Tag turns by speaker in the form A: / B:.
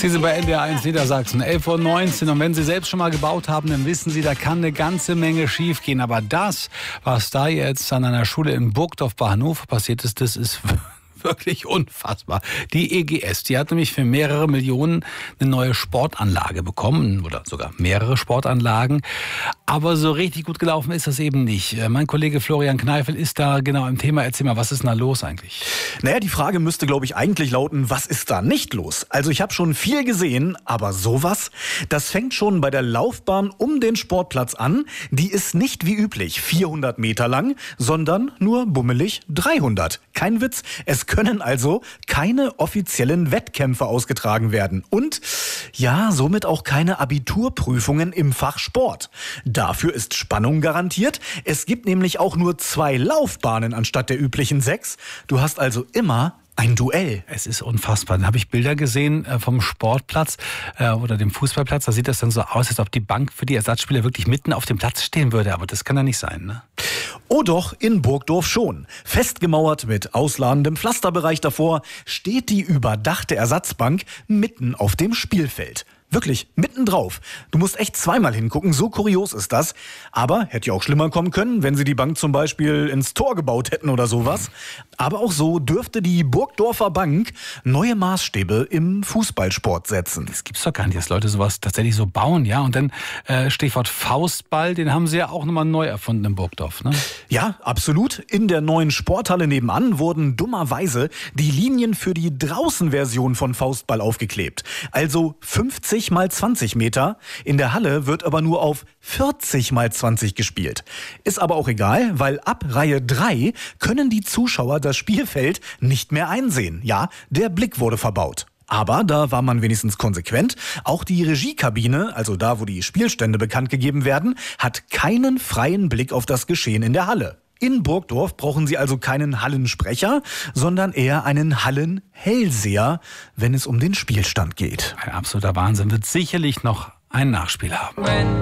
A: Sie sind bei NDR1 Niedersachsen, 11:19 Uhr. Und wenn Sie selbst schon mal gebaut haben, dann wissen Sie, da kann eine ganze Menge schiefgehen. Aber das, was da jetzt an einer Schule in Burgdorf bei Hannover passiert ist, das ist wirklich unfassbar. Die EGS, die hat nämlich für mehrere Millionen eine neue Sportanlage bekommen oder sogar mehrere Sportanlagen. Aber so richtig gut gelaufen ist das eben nicht. Mein Kollege Florian Kneifel ist da genau im Thema. Erzähl mal, was ist denn da los eigentlich?
B: Naja, die Frage müsste, glaube ich, eigentlich lauten, was ist da nicht los? Also ich habe schon viel gesehen, aber sowas, das fängt schon bei der Laufbahn um den Sportplatz an. Die ist nicht wie üblich 400 Meter lang, sondern nur bummelig 300. Kein Witz, es können also keine offiziellen Wettkämpfe ausgetragen werden. Und ja, somit auch keine Abiturprüfungen im Fach Sport. Dafür ist Spannung garantiert. Es gibt nämlich auch nur 2 Laufbahnen anstatt der üblichen 6. Du hast also immer ein Duell.
A: Es ist unfassbar. Dann habe ich Bilder gesehen vom Sportplatz oder dem Fußballplatz. Da sieht das dann so aus, als ob die Bank für die Ersatzspieler wirklich mitten auf dem Platz stehen würde. Aber das kann ja nicht sein, ne?
B: Oh doch, in Burgdorf schon. Festgemauert mit ausladendem Pflasterbereich davor steht die überdachte Ersatzbank mitten auf dem Spielfeld. Wirklich, mitten drauf. Du musst echt zweimal hingucken, so kurios ist das. Aber hätte ja auch schlimmer kommen können, wenn sie die Bank zum Beispiel ins Tor gebaut hätten oder sowas. Aber auch so dürfte die Burgdorfer Bank neue Maßstäbe im Fußballsport setzen.
A: Das gibt's doch gar nicht, dass Leute sowas tatsächlich so bauen, ja? Und dann Stichwort Faustball, den haben sie ja auch nochmal neu erfunden in Burgdorf, ne?
B: Ja, absolut. In der neuen Sporthalle nebenan wurden dummerweise die Linien für die Draußenversion von Faustball aufgeklebt. Also 50 mal 20 Meter. In der Halle wird aber nur auf 40 mal 20 gespielt. Ist aber auch egal, weil ab Reihe 3 können die Zuschauer das Spielfeld nicht mehr einsehen. Ja, der Blick wurde verbaut. Aber da war man wenigstens konsequent. Auch die Regiekabine, also da, wo die Spielstände bekannt gegeben werden, hat keinen freien Blick auf das Geschehen in der Halle. In Burgdorf brauchen Sie also keinen Hallensprecher, sondern eher einen Hallenhellseher, wenn es um den Spielstand geht.
A: Ein absoluter Wahnsinn. Wird sicherlich noch ein Nachspiel haben.